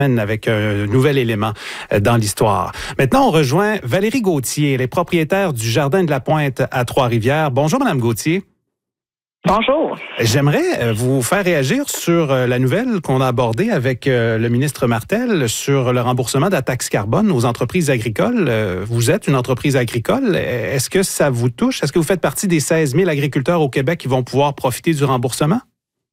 avec un nouvel élément dans l'histoire. Maintenant, on rejoint Valérie Gauthier, elle est propriétaire du Jardin de la Pointe à Trois-Rivières. Bonjour, Madame Gauthier. Bonjour. J'aimerais vous faire réagir sur la nouvelle qu'on a abordée avec le ministre Martel sur le remboursement de la taxe carbone aux entreprises agricoles. Vous êtes une entreprise agricole. Est-ce que ça vous touche? Est-ce que vous faites partie des 16 000 agriculteurs au Québec qui vont pouvoir profiter du remboursement?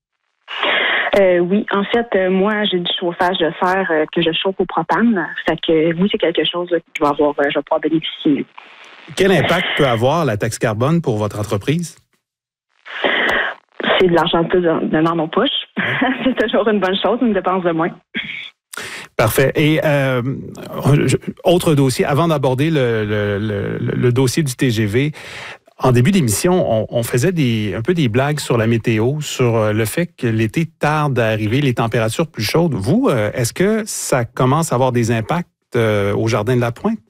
Oui, en fait, moi, j'ai du chauffage de serre que je chauffe au propane. Fait que oui, c'est quelque chose que je vais pouvoir bénéficier. Quel impact peut avoir la taxe carbone pour votre entreprise? C'est de l'argent de plus dans nos poches. C'est toujours une bonne chose, une dépense de moins. Parfait. Et autre dossier, avant d'aborder le dossier du TGV, en début d'émission, on faisait un peu des blagues sur la météo, sur le fait que l'été tarde à arriver, les températures plus chaudes. Vous, est-ce que ça commence à avoir des impacts au Jardin de la Pointe?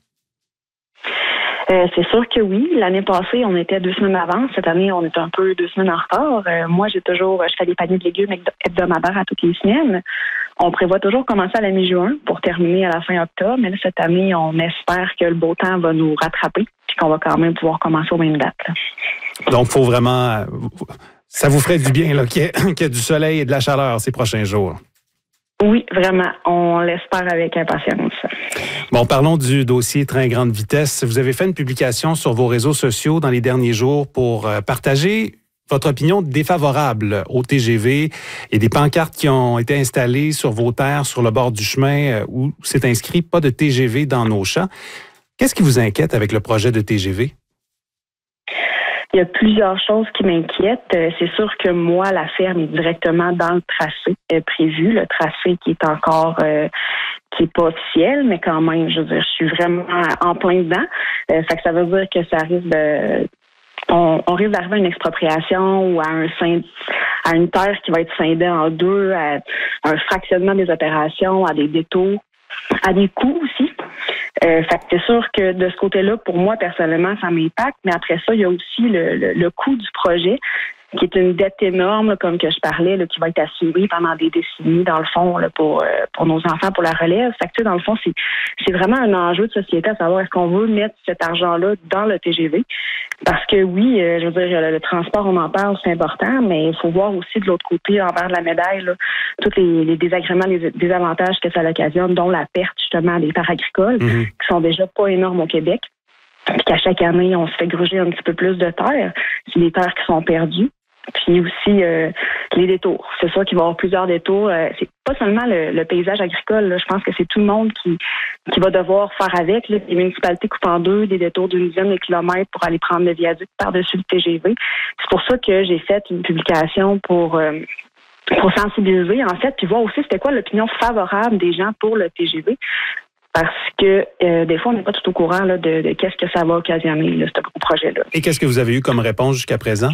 C'est sûr que oui. L'année passée, on était 2 semaines avant. Cette année, on est un peu 2 semaines en retard. Moi, je fais des paniers de légumes hebdomadaires à toutes les semaines. On prévoit toujours commencer à la mi-juin pour terminer à la fin octobre. Mais là, cette année, on espère que le beau temps va nous rattraper et qu'on va quand même pouvoir commencer aux mêmes dates. Donc, il faut vraiment... Ça vous ferait du bien là, qu'il y ait du soleil et de la chaleur ces prochains jours. Oui, vraiment. On l'espère avec impatience. Bon, parlons du dossier train grande vitesse. Vous avez fait une publication sur vos réseaux sociaux dans les derniers jours pour partager votre opinion défavorable au TGV et des pancartes qui ont été installées sur vos terres, sur le bord du chemin, où c'est inscrit « Pas de TGV dans nos champs ». Qu'est-ce qui vous inquiète avec le projet de TGV? Il y a plusieurs choses qui m'inquiètent. C'est sûr que moi, la ferme est directement dans le tracé prévu, le tracé qui est encore qui est pas officiel, mais quand même, je veux dire, je suis vraiment en plein dedans. Fait que ça veut dire que ça risque on risque d'arriver à une expropriation ou à une terre qui va être scindée en deux, à un fractionnement des opérations, à des détours, à des coûts aussi. Fait que c'est sûr que de ce côté-là, pour moi, personnellement, ça m'impacte. Mais après ça, il y a aussi le coût du projet, qui est une dette énorme, comme que je parlais, là, qui va être assumée pendant des décennies, dans le fond, là, pour nos enfants, pour la relève. Fait que, dans le fond, c'est vraiment un enjeu de société à savoir est-ce qu'on veut mettre cet argent-là dans le TGV. Parce que oui, je veux dire, le transport, on en parle, c'est important, mais il faut voir aussi de l'autre côté, envers de la médaille, là, tous les désagréments, les désavantages que ça occasionne, dont la perte, justement, des terres agricoles, qui sont déjà pas énormes au Québec. Puis qu'à chaque année, on se fait gruger un petit peu plus de terres. C'est des terres qui sont perdues. Puis aussi les détours. C'est sûr qu'il va y avoir plusieurs détours. C'est pas seulement le paysage agricole. Là. Je pense que c'est tout le monde qui va devoir faire avec. Là. Les municipalités coupent en deux des détours d'une dizaine de kilomètres pour aller prendre le viaduc par-dessus le TGV. C'est pour ça que j'ai fait une publication pour sensibiliser, en fait, puis voir aussi c'était quoi l'opinion favorable des gens pour le TGV. Parce que des fois, on n'est pas tout au courant là, de qu'est-ce que ça va occasionner, là, ce gros projet-là. Et qu'est-ce que vous avez eu comme réponse jusqu'à présent?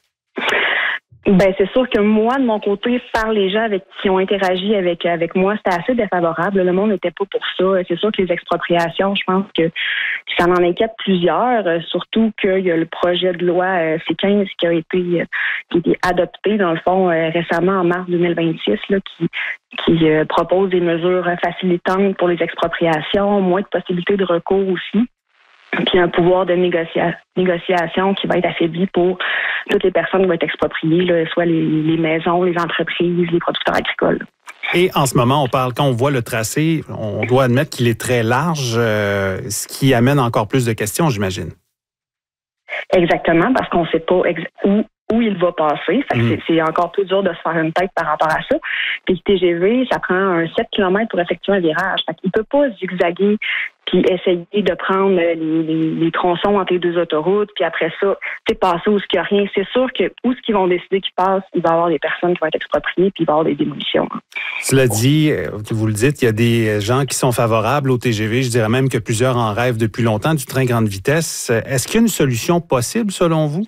Ben c'est sûr que moi, de mon côté, par les gens qui ont interagi avec moi, c'était assez défavorable. Le monde n'était pas pour ça. C'est sûr que les expropriations, je pense que ça en inquiète plusieurs, surtout qu'il y a le projet de loi C-15 qui a été adopté, dans le fond, récemment en mars 2026, là, qui propose des mesures facilitantes pour les expropriations, moins de possibilités de recours aussi. Puis un pouvoir de négociation qui va être affaibli pour toutes les personnes qui vont être expropriées, là, soit les maisons, les entreprises, les producteurs agricoles. Et en ce moment, quand on voit le tracé, on doit admettre qu'il est très large, ce qui amène encore plus de questions, j'imagine. Exactement, parce qu'on ne sait pas où il va passer. Fait que c'est encore plus dur de se faire une tête par rapport à ça. Puis le TGV, ça prend un 7 km pour effectuer un virage. Fait qu'il peut pas zigzaguer puis essayer de prendre les tronçons entre les deux autoroutes, puis après ça, passer où il n'y a rien. C'est sûr que où ce qu'ils vont décider qu'ils passent, il va y avoir des personnes qui vont être expropriées, puis il va y avoir des démolitions. Cela dit, vous le dites, il y a des gens qui sont favorables au TGV. Je dirais même que plusieurs en rêvent depuis longtemps du train grande vitesse. Est-ce qu'il y a une solution possible, selon vous?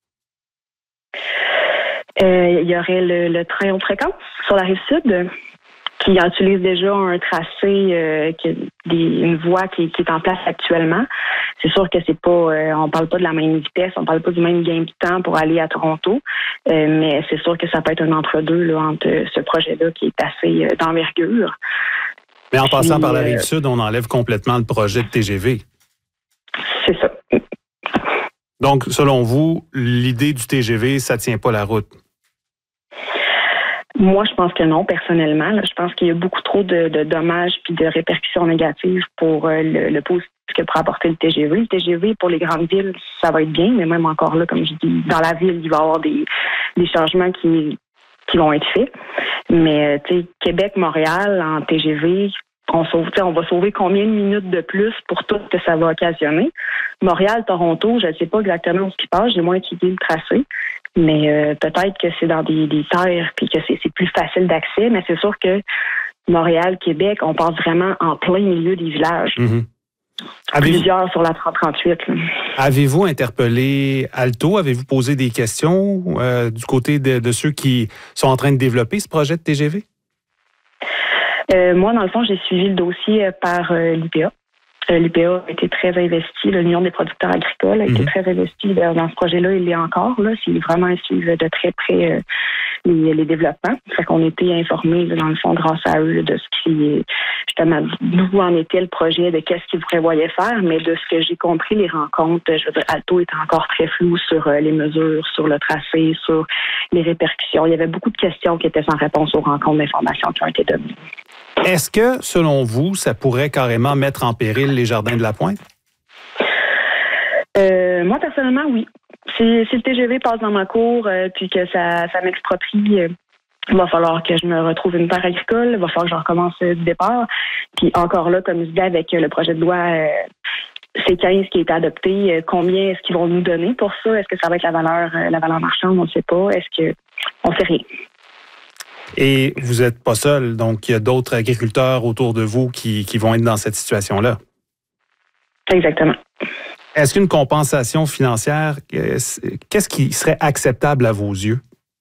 Il y aurait le train haute fréquence sur la Rive-Sud qui utilise déjà un tracé, une voie qui est en place actuellement. C'est sûr que c'est pas, on parle pas de la même vitesse, on parle pas du même gain de temps pour aller à Toronto, mais c'est sûr que ça peut être un entre-deux là, entre ce projet-là qui est assez d'envergure. Mais en passant par la Rive-Sud, on enlève complètement le projet de TGV. C'est ça. Donc, selon vous, l'idée du TGV, ça tient pas la route? Moi, je pense que non, personnellement. Là, je pense qu'il y a beaucoup trop de dommages puis de répercussions négatives pour le positif que pourrait apporter le TGV. Le TGV, pour les grandes villes, ça va être bien, mais même encore là, comme je dis, dans la ville, il va y avoir des changements qui vont être faits. Mais, tu sais, Québec, Montréal, en TGV, on va sauver combien de minutes de plus pour tout que ça va occasionner. Montréal, Toronto, je ne sais pas exactement où ce qui passe, j'ai moins étudié le tracé. Mais peut-être que c'est dans des terres puis que c'est plus facile d'accès. Mais c'est sûr que Montréal, Québec, on passe vraiment en plein milieu des villages. Mm-hmm. Plusieurs sur la 3038. Avez-vous interpellé Alto? Avez-vous posé des questions du côté de ceux qui sont en train de développer ce projet de TGV? Moi, dans le fond, j'ai suivi le dossier par l'UPA. L'UPA a été très investi, l'Union des producteurs agricoles a été très investi dans ce projet-là. Il l'est encore. Là, c'est vraiment à suivre de très près les développements. Fait qu'on a été informés, dans le fond, grâce à eux, de ce qui, justement, d'où en était le projet, de qu'est-ce qu'ils prévoyaient faire. Mais de ce que j'ai compris, les rencontres, je veux dire, Alto était encore très flou sur les mesures, sur le tracé, sur les répercussions. Il y avait beaucoup de questions qui étaient sans réponse aux rencontres d'informations qui ont été données. Est-ce que, selon vous, ça pourrait carrément mettre en péril les Jardins de la Pointe? Moi, personnellement, oui. Si le TGV passe dans ma cour puis que ça m'exproprie, il va falloir que je me retrouve une terre agricole, il va falloir que je recommence du départ. Puis encore là, comme je disais, avec le projet de loi C15 qui a été adopté, combien est-ce qu'ils vont nous donner pour ça? Est-ce que ça va être la valeur marchande? On ne sait pas. On ne sait rien. Et vous n'êtes pas seul, donc il y a d'autres agriculteurs autour de vous qui vont être dans cette situation-là. Exactement. Est-ce qu'une compensation financière, qu'est-ce qui serait acceptable à vos yeux?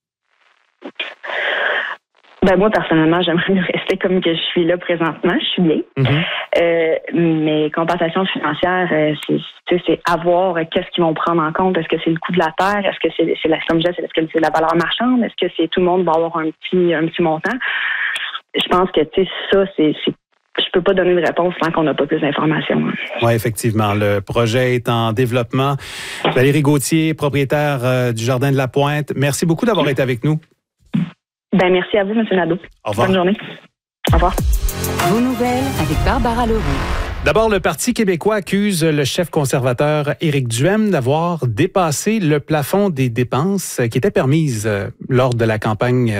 Ben moi, personnellement, j'aimerais rester comme que je suis là présentement. Je suis bien. Mm-hmm. Mais compensation financière, c'est à voir qu'est-ce qu'ils vont prendre en compte. Est-ce que c'est le coût de la terre? Est-ce que comme je disais, est-ce que c'est la valeur marchande? Est-ce que tout le monde va avoir un petit montant? Je pense que ça, je peux pas donner de réponse tant qu'on n'a pas plus d'informations. Oui, effectivement. Le projet est en développement. Valérie Gauthier, propriétaire du Jardin de la Pointe, merci beaucoup d'avoir été avec nous. Ben, merci à vous, M. Nadeau. Au revoir. Bonne journée. Au revoir. Vos nouvelles avec Barbara Leroux. D'abord, le Parti québécois accuse le chef conservateur Éric Duhem d'avoir dépassé le plafond des dépenses qui étaient permises lors de la campagne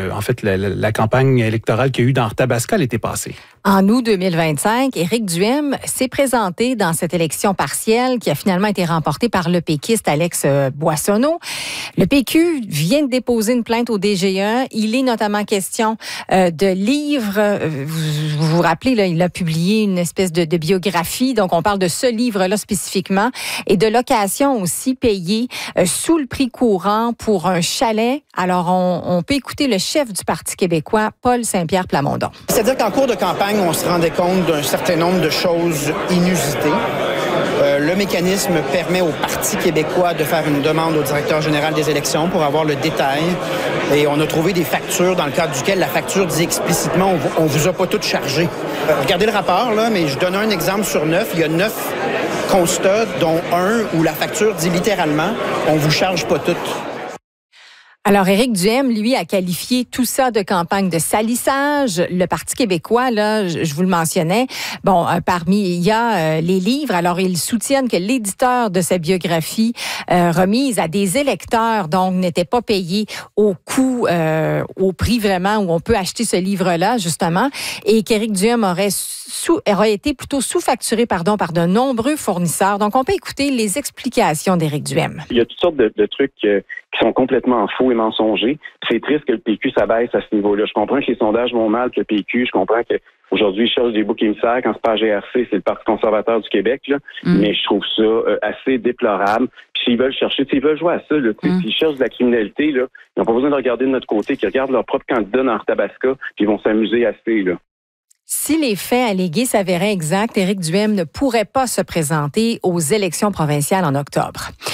la campagne électorale qu'il y a eu dans Arthabasca l'été passé. En août 2025, Éric Duhem s'est présenté dans cette élection partielle qui a finalement été remportée par le péquiste Alex Boissonneau. Le PQ vient de déposer une plainte au DGE. Il est notamment question de livres. Vous vous rappelez, là, il a publié une espèce de biographie. Donc, on parle de ce livre-là spécifiquement et de location aussi payée sous le prix courant pour un chalet. Alors, on peut écouter le chef du Parti québécois, Paul Saint-Pierre Plamondon. C'est-à-dire qu'en cours de campagne, on se rendait compte d'un certain nombre de choses inusitées. Le mécanisme permet au Parti québécois de faire une demande au directeur général des élections pour avoir le détail. Et on a trouvé des factures dans le cadre duquel la facture dit explicitement on vous a pas toutes chargées. Regardez le rapport, là, mais je donne un exemple sur 9. Il y a 9 constats, dont un où la facture dit littéralement on vous charge pas toutes. Alors, Éric Duhem, lui, a qualifié tout ça de campagne de salissage. Le Parti québécois, là, je vous le mentionnais, bon, il y a les livres. Alors, ils soutiennent que l'éditeur de sa biographie remise à des électeurs, donc, n'était pas payé au coût, au prix vraiment où on peut acheter ce livre-là, justement, et qu'Éric Duhem aurait été plutôt sous-facturé, par de nombreux fournisseurs. Donc, on peut écouter les explications d'Éric Duhem. Il y a toutes sortes de trucs qui sont complètement faux et mensongers. C'est triste que le PQ s'abaisse à ce niveau-là. Je comprends que les sondages vont mal, que le PQ, je comprends qu'aujourd'hui, ils cherchent des boucs émissaires. Quand c'est pas GRC, c'est le Parti conservateur du Québec, là. Mais je trouve ça assez déplorable. Puis s'ils veulent jouer à ça, là, s'ils cherchent de la criminalité, là, ils n'ont pas besoin de regarder de notre côté, qu'ils regardent leur propre candidat dans Arthabasca, puis ils vont s'amuser assez, là. Si les faits allégués s'avéraient exacts, Éric Duhem ne pourrait pas se présenter aux élections provinciales en octobre.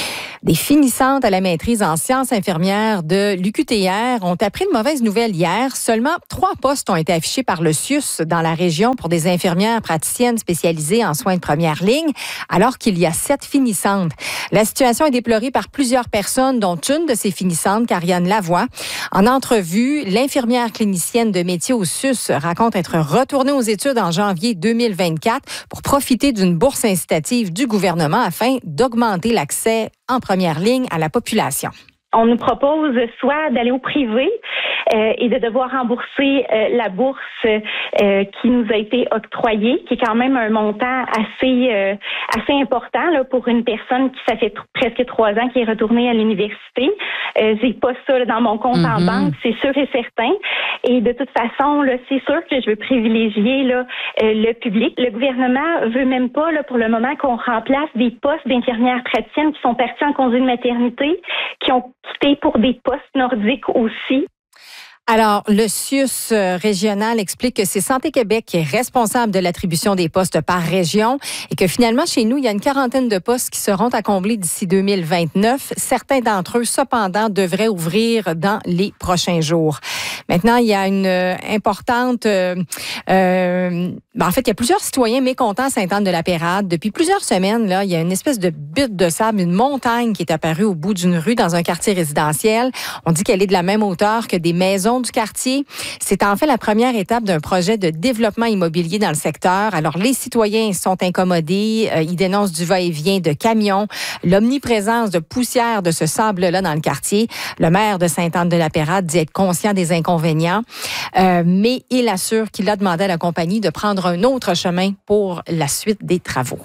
Des finissantes à la maîtrise en sciences infirmières de l'UQTR ont appris une mauvaise nouvelle hier. Seulement 3 postes ont été affichés par le CIUS dans la région pour des infirmières praticiennes spécialisées en soins de première ligne, alors qu'il y a 7 finissantes. La situation est déplorée par plusieurs personnes, dont une de ces finissantes, Karianne Lavoie. En entrevue, l'infirmière clinicienne de métier au CIUS raconte être retournée aux études en janvier 2024 pour profiter d'une bourse incitative du gouvernement afin d'augmenter l'accès en première ligne à la population. On nous propose soit d'aller au privé et de devoir rembourser la bourse qui nous a été octroyée, qui est quand même un montant assez important là, pour une personne qui, ça fait presque 3 ans, qui est retournée à l'université. J'ai pas ça là, dans mon compte en banque, c'est sûr et certain. Et de toute façon, là, c'est sûr que je veux privilégier là, le public. Le gouvernement veut même pas, là, pour le moment, qu'on remplace des postes d'infirmières praticiennes qui sont partis en congé de maternité, qui ont quitté pour des postes nordiques aussi. Alors, le CIUS régional explique que c'est Santé Québec qui est responsable de l'attribution des postes par région et que finalement, chez nous, il y a une quarantaine de postes qui seront à combler d'ici 2029. Certains d'entre eux, cependant, devraient ouvrir dans les prochains jours. Maintenant, il y a une importante... en fait, il y a plusieurs citoyens mécontents à Sainte-Anne-de-la-Pérade. Depuis plusieurs semaines, là, il y a une espèce de butte de sable, une montagne qui est apparue au bout d'une rue dans un quartier résidentiel. On dit qu'elle est de la même hauteur que des maisons du quartier. C'est en fait la première étape d'un projet de développement immobilier dans le secteur. Alors, les citoyens sont incommodés. Ils dénoncent du va-et-vient de camions, l'omniprésence de poussière de ce sable-là dans le quartier. Le maire de Sainte-Anne-de-la-Pérade dit être conscient des inconvénients, mais il assure qu'il a demandé à la compagnie de prendre un autre chemin pour la suite des travaux.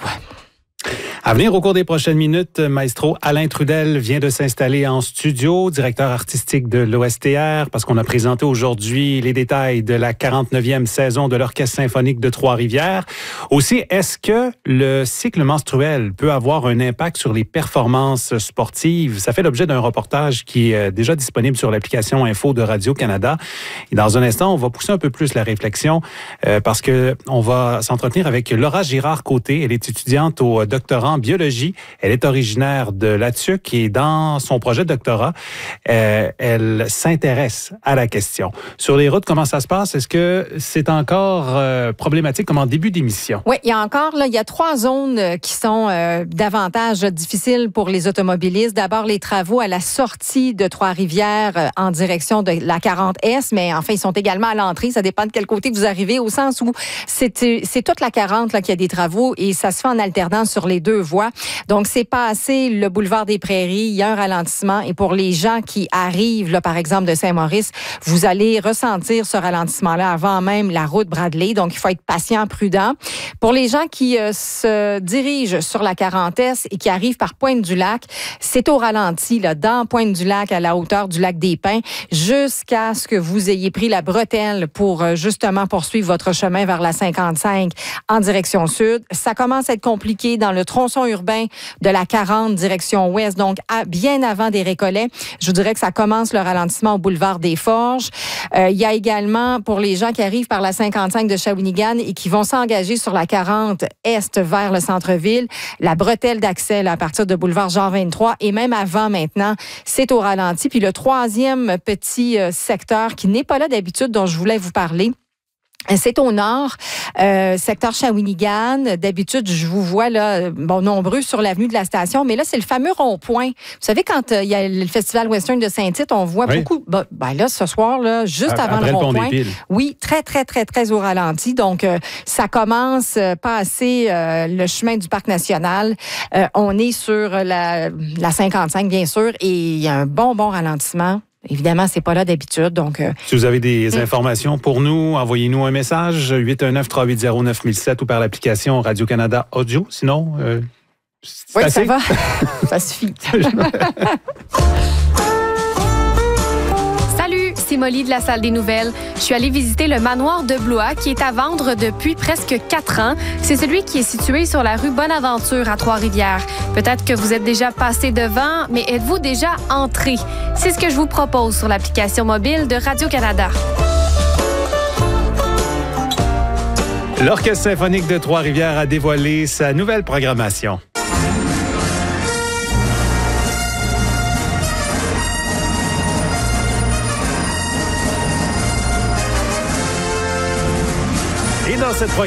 À venir au cours des prochaines minutes, maestro Alain Trudel vient de s'installer en studio, directeur artistique de l'OSTR, parce qu'on a présenté aujourd'hui les détails de la 49e saison de l'Orchestre symphonique de Trois-Rivières. Aussi, est-ce que le cycle menstruel peut avoir un impact sur les performances sportives? Ça fait l'objet d'un reportage qui est déjà disponible sur l'application Info de Radio-Canada. Et dans un instant, on va pousser un peu plus la réflexion parce que on va s'entretenir avec Laura Girard-Côté. Elle est étudiante au doctorat en biologie. Elle est originaire de Latuc et dans son projet de doctorat, elle s'intéresse à la question. Sur les routes, comment ça se passe? Est-ce que c'est encore problématique comme en début d'émission? Oui, il y a 3 zones qui sont davantage difficiles pour les automobilistes. D'abord, les travaux à la sortie de Trois-Rivières en direction de la 40S, mais enfin, ils sont également à l'entrée. Ça dépend de quel côté vous arrivez, au sens où c'est toute la 40 là, qui a des travaux et ça se fait en alternance sur les 2 voies. Donc, c'est passé le boulevard des Prairies, il y a un ralentissement. Et pour les gens qui arrivent, là, par exemple, de Saint-Maurice, vous allez ressentir ce ralentissement-là avant même la route Bradley. Donc, il faut être patient, prudent. Pour les gens qui se dirigent sur la 40S et qui arrivent par Pointe-du-Lac, c'est au ralenti, là, dans Pointe-du-Lac, à la hauteur du lac des Pins, jusqu'à ce que vous ayez pris la bretelle pour justement poursuivre votre chemin vers la 55 en direction sud. Ça commence à être compliqué dans le tronçon urbain de la 40 direction ouest, donc bien avant des Récollets. Je vous dirais que ça commence le ralentissement au boulevard des Forges. Il y a également, pour les gens qui arrivent par la 55 de Shawinigan et qui vont s'engager sur la 40 est vers le centre-ville, la bretelle d'accès là, à partir de boulevard Jean 23 et même avant maintenant, c'est au ralenti. Puis le 3e petit secteur qui n'est pas là d'habitude, dont je voulais vous parler, c'est au nord, secteur Shawinigan. D'habitude, je vous vois là, nombreux sur l'avenue de la station, mais là, c'est le fameux rond-point. Vous savez, quand il y a le Festival Western de Saint-Tite, on voit beaucoup. Là, ce soir, là, juste avant le rond-point. Oui, très, très, très, très au ralenti. Donc, ça commence passer le chemin du Parc national. On est sur la 55, bien sûr, et il y a un bon ralentissement. Évidemment, c'est pas là d'habitude, donc... Si vous avez des informations pour nous, envoyez-nous un message, 819-380-9007 ou par l'application Radio-Canada Audio. Sinon, oui, ça va. Ça suffit. Salut, c'est Molly de la Salle des Nouvelles. Je suis allée visiter le manoir de Blois qui est à vendre depuis presque 4 ans. C'est celui qui est situé sur la rue Bonaventure à Trois-Rivières. Peut-être que vous êtes déjà passé devant, mais êtes-vous déjà entré? C'est ce que je vous propose sur l'application mobile de Radio-Canada. L'Orchestre symphonique de Trois-Rivières a dévoilé sa nouvelle programmation. dans cette programmation.